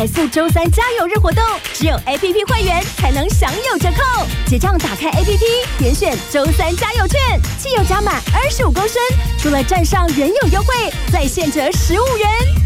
速周三加油日活动，只有 APP 会员才能享有折扣。结账打开 APP， 点选周三加油券，汽油加满25公升，除了站上原有优惠，再现折15元。